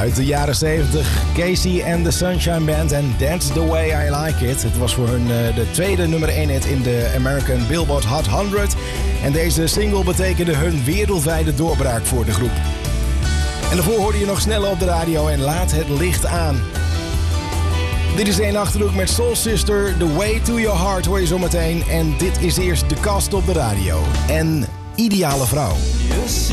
Uit de jaren 70, Casey and the Sunshine Band en That's the Way I Like It. Het was voor hun de tweede nummer 1 hit in de American Billboard Hot 100. En deze single betekende hun wereldwijde doorbraak voor de groep. En daarvoor hoorde je nog sneller op de radio en Laat het licht aan. Dit is 1 Achterhoek met Soul Sister, The Way to Your Heart hoor je zometeen. En dit is eerst de kast op de radio. En Ideale Vrouw.